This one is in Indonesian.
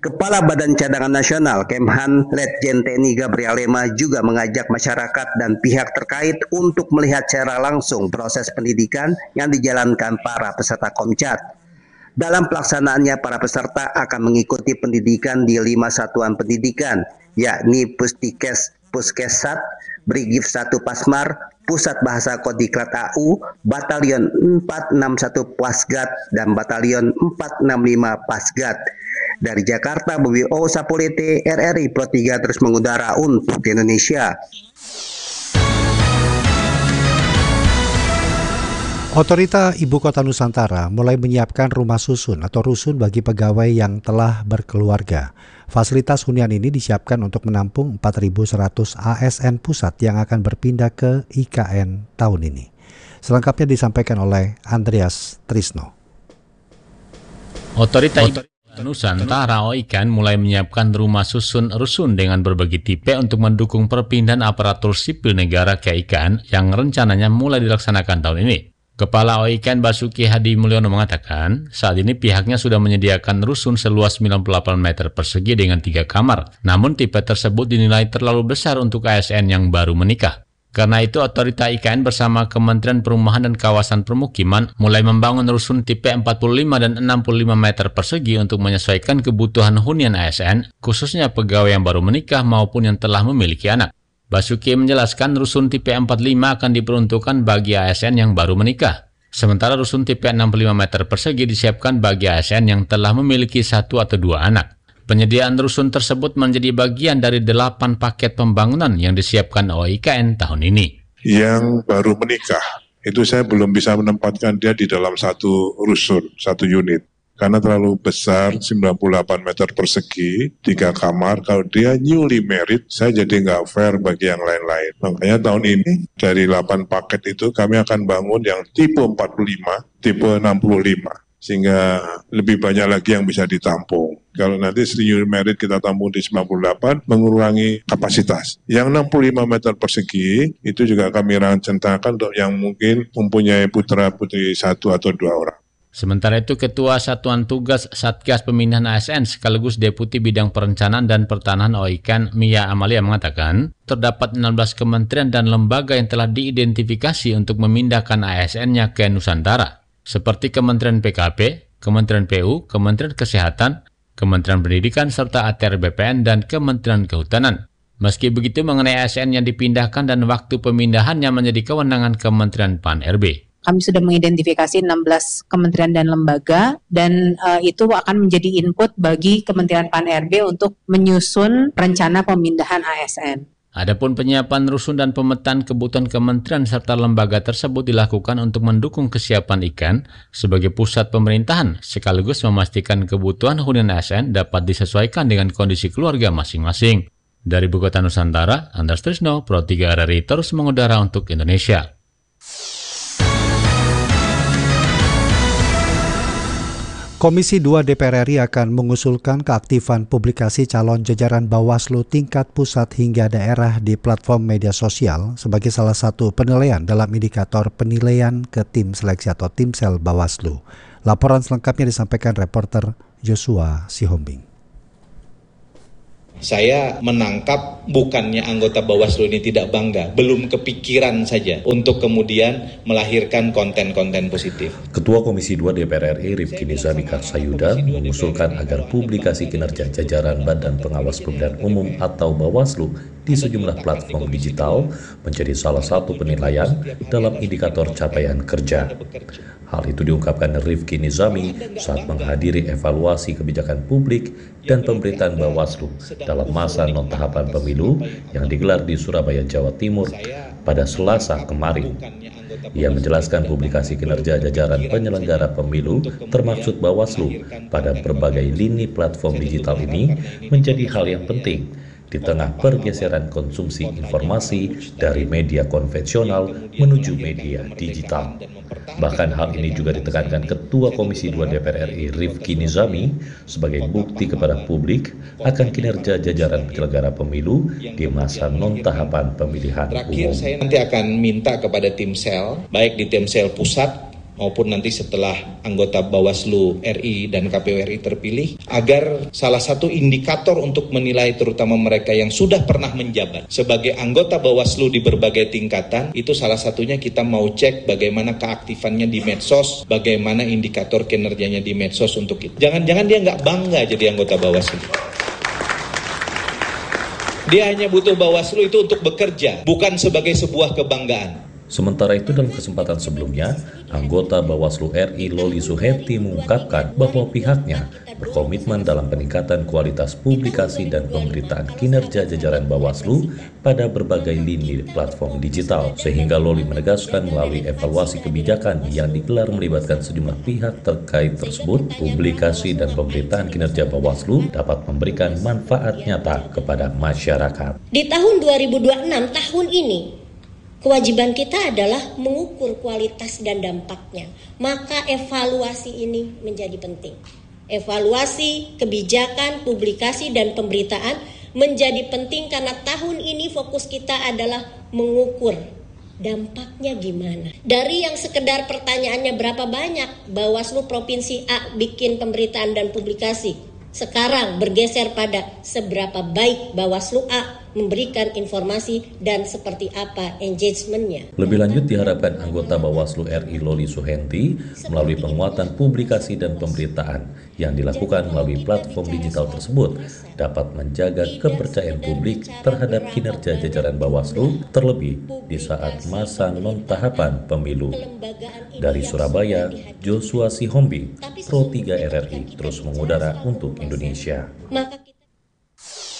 Kepala Badan Cadangan Nasional Kemhan Letjen TNI Gabriel Lema juga mengajak masyarakat dan pihak terkait untuk melihat secara langsung proses pendidikan yang dijalankan para peserta Komcat. Dalam pelaksanaannya, para peserta akan mengikuti pendidikan di 5 satuan pendidikan, yakni Puskesat, Brigif 1 Pasmar, Pusat Bahasa Kodiklat AU, Batalion 461 Pasgat, dan Batalion 465 Pasgat. Dari Jakarta, Bobi O Sapulete, RRI Pro 3 terus mengudara untuk Indonesia. Otorita Ibu Kota Nusantara mulai menyiapkan rumah susun atau rusun bagi pegawai yang telah berkeluarga. Fasilitas hunian ini disiapkan untuk menampung 4.100 ASN pusat yang akan berpindah ke IKN tahun ini. Selengkapnya disampaikan oleh Andreas Trisno. Otorita Nusantara OIKN mulai menyiapkan rumah susun rusun dengan berbagai tipe untuk mendukung perpindahan aparatur sipil negara ke IKN yang rencananya mulai dilaksanakan tahun ini. Kepala OIKN Basuki Hadi Mulyono mengatakan, saat ini pihaknya sudah menyediakan rusun seluas 98 meter persegi dengan 3 kamar. Namun tipe tersebut dinilai terlalu besar untuk ASN yang baru menikah. Karena itu, Otorita IKN bersama Kementerian Perumahan dan Kawasan Permukiman mulai membangun rusun tipe 45 dan 65 meter persegi untuk menyesuaikan kebutuhan hunian ASN, khususnya pegawai yang baru menikah maupun yang telah memiliki anak. Basuki menjelaskan rusun tipe 45 akan diperuntukkan bagi ASN yang baru menikah. Sementara rusun tipe 65 meter persegi disiapkan bagi ASN yang telah memiliki 1 atau 2 anak. Penyediaan rusun tersebut menjadi bagian dari 8 paket pembangunan yang disiapkan OIKN tahun ini. Yang baru menikah, itu saya belum bisa menempatkan dia di dalam satu rusun, satu unit. Karena terlalu besar, 98 meter persegi, 3 kamar. Kalau dia newly married, saya jadi nggak fair bagi yang lain-lain. Makanya tahun ini, dari 8 paket itu, kami akan bangun yang tipe 45, tipe 65. Sehingga lebih banyak lagi yang bisa ditampung. Kalau nanti newly married kita tampung di 98, mengurangi kapasitas. Yang 65 meter persegi, itu juga kami rencanakan untuk yang mungkin mempunyai putra-putri 1 atau 2 orang. Sementara itu, Ketua Satuan Tugas Satgas Pemindahan ASN sekaligus Deputi Bidang Perencanaan dan Pertanahan OIKN Mia Amalia mengatakan, terdapat 16 kementerian dan lembaga yang telah diidentifikasi untuk memindahkan ASN-nya ke Nusantara, seperti Kementerian PKP, Kementerian PU, Kementerian Kesehatan, Kementerian Pendidikan, serta ATR BPN dan Kementerian Kehutanan. Meski begitu, mengenai ASN yang dipindahkan dan waktu pemindahannya menjadi kewenangan Kementerian PAN-RB. Kami sudah mengidentifikasi 16 kementerian dan lembaga dan itu akan menjadi input bagi Kementerian PAN-RB untuk menyusun rencana pemindahan ASN. Adapun penyiapan rusun dan pemetaan kebutuhan kementerian serta lembaga tersebut dilakukan untuk mendukung kesiapan IKN sebagai pusat pemerintahan sekaligus memastikan kebutuhan hunian ASN dapat disesuaikan dengan kondisi keluarga masing-masing. Dari Ibu Kota Nusantara, Andreas Trisno, Pro 3 RRI terus mengudara untuk Indonesia. Komisi 2 DPR RI akan mengusulkan keaktifan publikasi calon jajaran Bawaslu tingkat pusat hingga daerah di platform media sosial sebagai salah satu penilaian dalam indikator penilaian ke tim seleksi atau timsel Bawaslu. Laporan selengkapnya disampaikan reporter Joshua Sihombing. Saya menangkap bukannya anggota Bawaslu ini tidak bangga, belum kepikiran saja untuk kemudian melahirkan konten-konten positif. Ketua Komisi 2 DPR RI Rifki Nizami Karsayuda mengusulkan agar publikasi kinerja jajaran Badan Pengawas Pemilihan Umum atau Bawaslu di sejumlah platform digital menjadi salah satu penilaian dalam indikator capaian kerja. Hal itu diungkapkan Rifki Nizami saat menghadiri evaluasi kebijakan publik dan pemberitaan Bawaslu dalam masa non-tahapan pemilu yang digelar di Surabaya, Jawa Timur pada Selasa kemarin. Ia menjelaskan publikasi kinerja jajaran penyelenggara pemilu termaksud Bawaslu pada berbagai lini platform digital ini menjadi hal yang penting di tengah pergeseran konsumsi informasi dari media konvensional menuju media digital. Bahkan hal ini juga ditekankan Ketua Komisi 2 DPR RI Rifki Nizami sebagai bukti kepada publik akan kinerja jajaran penyelenggara pemilu di masa non-tahapan pemilihan umum. Terakhir, saya nanti akan minta kepada timsel, baik di timsel pusat maupun nanti setelah anggota Bawaslu RI dan KPU RI terpilih, agar salah satu indikator untuk menilai terutama mereka yang sudah pernah menjabat sebagai anggota Bawaslu di berbagai tingkatan, itu salah satunya kita mau cek bagaimana keaktifannya di medsos, bagaimana indikator kinerjanya di medsos untuk itu. Jangan-jangan dia nggak bangga jadi anggota Bawaslu. Dia hanya butuh Bawaslu itu untuk bekerja, bukan sebagai sebuah kebanggaan. Sementara itu dalam kesempatan sebelumnya, anggota Bawaslu RI Loli Suhenti mengungkapkan bahwa pihaknya berkomitmen dalam peningkatan kualitas publikasi dan pemberitaan kinerja jajaran Bawaslu pada berbagai lini platform digital. Sehingga Loli menegaskan melalui evaluasi kebijakan yang digelar melibatkan sejumlah pihak terkait tersebut, publikasi dan pemberitaan kinerja Bawaslu dapat memberikan manfaat nyata kepada masyarakat. Di tahun 2026, tahun ini, kewajiban kita adalah mengukur kualitas dan dampaknya. Maka evaluasi ini menjadi penting. Evaluasi, kebijakan, publikasi, dan pemberitaan menjadi penting karena tahun ini fokus kita adalah mengukur dampaknya gimana. Dari yang sekedar pertanyaannya berapa banyak Bawaslu Provinsi A bikin pemberitaan dan publikasi, sekarang bergeser pada seberapa baik Bawaslu A memberikan informasi dan seperti apa engagementnya. Lebih lanjut diharapkan anggota Bawaslu RI Loli Suhenti melalui penguatan publikasi dan pemberitaan yang dilakukan melalui platform digital tersebut dapat menjaga kepercayaan publik terhadap kinerja jajaran Bawaslu terlebih di saat masa non-tahapan pemilu. Dari Surabaya, Joshua Sihombi, Pro 3 RRI terus mengudara untuk Indonesia. Maka